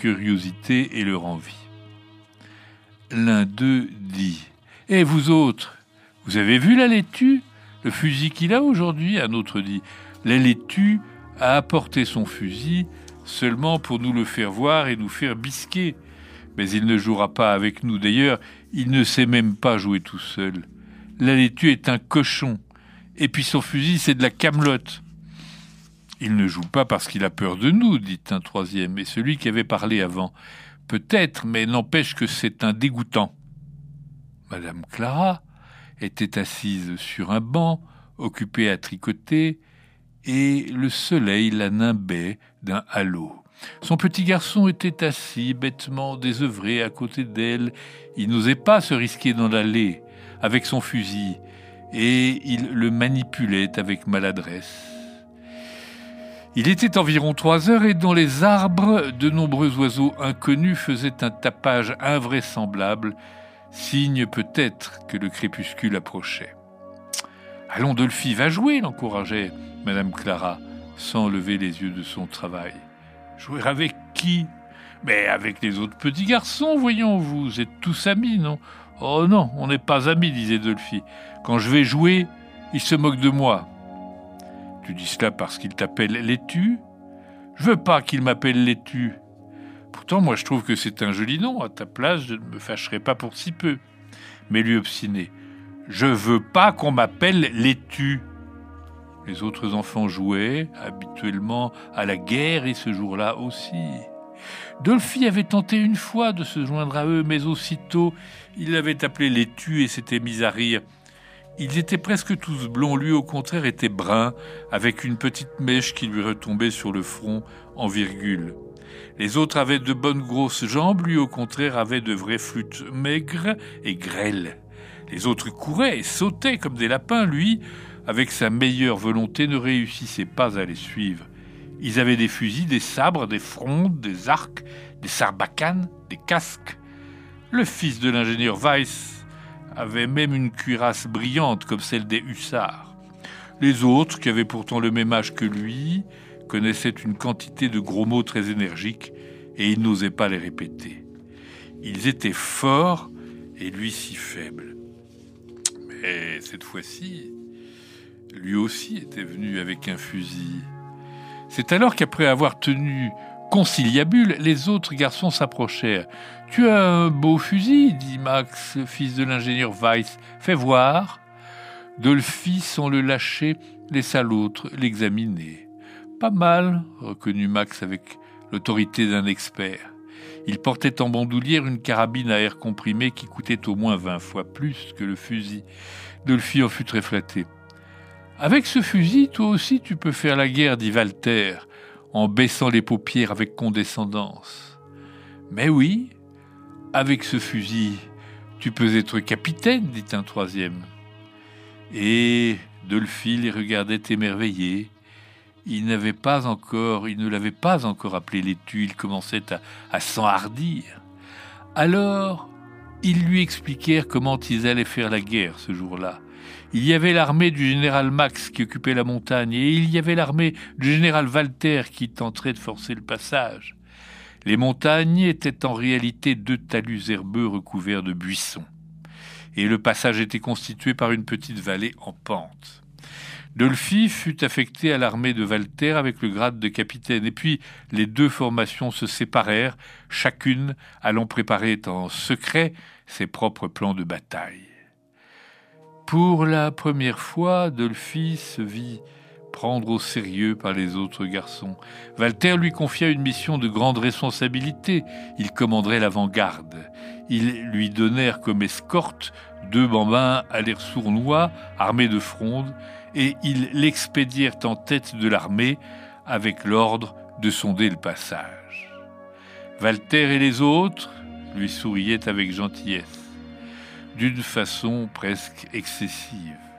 curiosité et leur envie. L'un d'eux dit « Eh, vous autres, vous avez vu la laitue, le fusil qu'il a aujourd'hui ?» Un autre dit « La laitue a apporté son fusil seulement pour nous le faire voir et nous faire bisquer. Mais il ne jouera pas avec nous. D'ailleurs, il ne sait même pas jouer tout seul. La laitue est un cochon. Et puis son fusil, c'est de la camelote. » « Il ne joue pas parce qu'il a peur de nous, dit un troisième, et celui qui avait parlé avant. Peut-être, mais n'empêche que c'est un dégoûtant. Madame Clara était assise sur un banc, occupée à tricoter, et le soleil la nimbait d'un halo. Son petit garçon était assis, bêtement désœuvré à côté d'elle. Il n'osait pas se risquer dans l'allée avec son fusil, et il le manipulait avec maladresse. Il était environ 3 heures et dans les arbres, de nombreux oiseaux inconnus faisaient un tapage invraisemblable, signe peut-être que le crépuscule approchait. « Allons, Dolphy, va jouer !» l'encourageait Madame Clara, sans lever les yeux de son travail. « Jouer avec qui ?»« Mais avec les autres petits garçons, voyons, vous êtes tous amis, non ?»« Oh non, on n'est pas amis, disait Dolphy. Quand je vais jouer, ils se moquent de moi. » « Tu dis cela parce qu'il t'appelle laitue ? Je veux pas qu'il m'appelle laitue. Pourtant, moi, je trouve que c'est un joli nom. À ta place, je ne me fâcherais pas pour si peu. » Mais lui obstiné. « Je veux pas qu'on m'appelle laitue. » Les autres enfants jouaient habituellement à la guerre et ce jour-là aussi. Dolphy avait tenté une fois de se joindre à eux, mais aussitôt, il l'avait appelé laitue et s'était mis à rire. Ils étaient presque tous blonds, lui au contraire était brun, avec une petite mèche qui lui retombait sur le front en virgule. Les autres avaient de bonnes grosses jambes, lui au contraire avait de vraies flûtes maigres et grêles. Les autres couraient et sautaient comme des lapins, lui, avec sa meilleure volonté, ne réussissait pas à les suivre. Ils avaient des fusils, des sabres, des frondes, des arcs, des sarbacanes, des casques. Le fils de l'ingénieur Weiss avait même une cuirasse brillante comme celle des hussards. Les autres, qui avaient pourtant le même âge que lui, connaissaient une quantité de gros mots très énergiques et il n'osait pas les répéter. Ils étaient forts et lui si faible. Mais cette fois-ci, lui aussi était venu avec un fusil. C'est alors qu'après avoir tenu conciliabule, les autres garçons s'approchèrent. « Tu as un beau fusil, dit Max, fils de l'ingénieur Weiss. Fais voir. » Dolphy, sans le lâcher, laissa l'autre l'examiner. « Pas mal, » reconnut Max avec l'autorité d'un expert. Il portait en bandoulière une carabine à air comprimé qui coûtait au moins 20 fois plus que le fusil. Dolphy en fut très flatté. « Avec ce fusil, toi aussi tu peux faire la guerre, dit Walter, en baissant les paupières avec condescendance. « Mais oui, avec ce fusil, tu peux être capitaine, dit un troisième. » Et Dolphy les regardait émerveillé. Il ne l'avait pas encore appelé laitue, il commençait à s'enhardir. Alors, ils lui expliquèrent comment ils allaient faire la guerre ce jour-là. Il y avait l'armée du général Max qui occupait la montagne et il y avait l'armée du général Walter qui tenterait de forcer le passage. Les montagnes étaient en réalité 2 talus herbeux recouverts de buissons. Et le passage était constitué par une petite vallée en pente. Dolphy fut affecté à l'armée de Walter avec le grade de capitaine. Et puis, les 2 formations se séparèrent, chacune allant préparer en secret ses propres plans de bataille. Pour la première fois, Dolphy se vit prendre au sérieux par les autres garçons. Walter lui confia une mission de grande responsabilité. Il commanderait l'avant-garde. Ils lui donnèrent comme escorte 2 bambins à l'air sournois, armés de frondes, et ils l'expédièrent en tête de l'armée avec l'ordre de sonder le passage. Walter et les autres lui souriaient avec gentillesse, d'une façon presque excessive.